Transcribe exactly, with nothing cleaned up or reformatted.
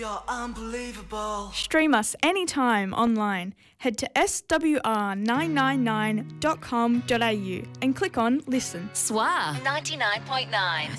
You're unbelievable. Stream us anytime online. Head to s w r nine nine nine dot com dot a u and click on Listen. S W R ninety-nine point nine.